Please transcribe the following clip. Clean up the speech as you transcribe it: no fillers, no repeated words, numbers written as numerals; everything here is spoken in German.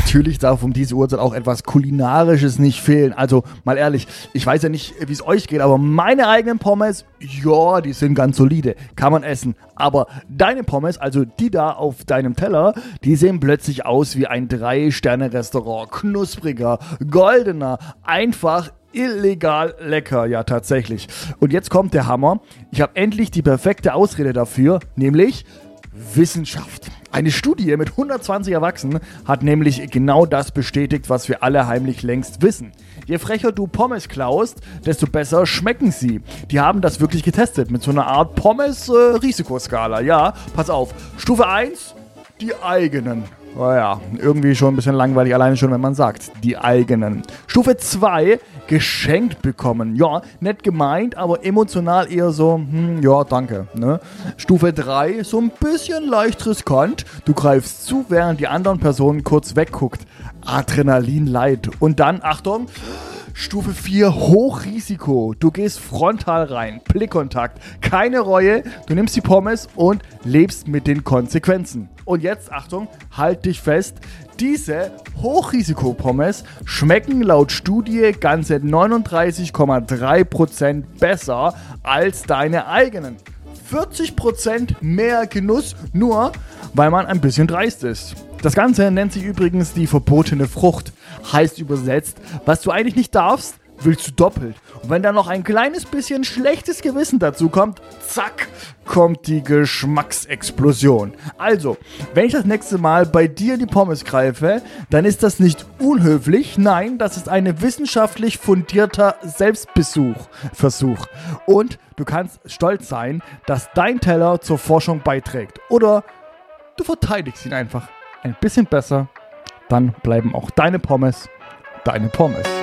natürlich darf um diese Uhrzeit auch etwas Kulinarisches nicht fehlen. Also mal ehrlich, ich weiß ja nicht, wie es euch geht, aber meine eigenen Pommes, ja, die sind ganz solide, kann man essen. Aber deine Pommes, also die da auf deinem Teller, die sehen plötzlich aus wie ein 3-Sterne-Restaurant. Knuspriger, goldener, einfach illegal lecker, ja tatsächlich. Und jetzt kommt der Hammer. Ich habe endlich die perfekte Ausrede dafür, nämlich Wissenschaft. Eine Studie mit 120 Erwachsenen hat nämlich genau das bestätigt, was wir alle heimlich längst wissen. Je frecher du Pommes klaust, desto besser schmecken sie. Die haben das wirklich getestet mit so einer Art Pommes-Risikoskala. Ja, pass auf. Stufe 1, die eigenen. Naja, irgendwie schon ein bisschen langweilig, alleine schon, wenn man sagt, die eigenen. Stufe 2, geschenkt bekommen. Ja, nett gemeint, aber emotional eher so, ja, danke. Ne? Stufe 3, so ein bisschen leicht riskant. Du greifst zu, während die anderen Personen kurz wegguckt. Adrenalin light. Und dann, Achtung, Stufe 4, Hochrisiko. Du gehst frontal rein, Blickkontakt, keine Reue, du nimmst die Pommes und lebst mit den Konsequenzen. Und jetzt, Achtung, halt dich fest, diese Hochrisiko-Pommes schmecken laut Studie ganze 39,3% besser als deine eigenen. 40% mehr Genuss, nur weil man ein bisschen dreist ist. Das Ganze nennt sich übrigens die verbotene Frucht. Heißt übersetzt, was du eigentlich nicht darfst, willst du doppelt. Und wenn da noch ein kleines bisschen schlechtes Gewissen dazu kommt, zack, kommt die Geschmacksexplosion. Also, wenn ich das nächste Mal bei dir in die Pommes greife, dann ist das nicht unhöflich, nein, das ist ein wissenschaftlich fundierter Selbstversuch. Und du kannst stolz sein, dass dein Teller zur Forschung beiträgt. Oder du verteidigst ihn einfach ein bisschen besser, dann bleiben auch deine Pommes deine Pommes.